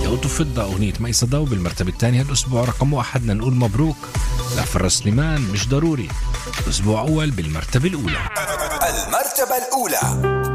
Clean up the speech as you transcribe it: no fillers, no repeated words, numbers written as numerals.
دوت وفضة أغنية مي صدى. بالمرتبة الثانية هالأسبوع رقم 1 بدنا نقول مبروك لفراس سليمان مش ضروري، أسبوع أول بالمرتبة الأولى. المرتبة الأولى.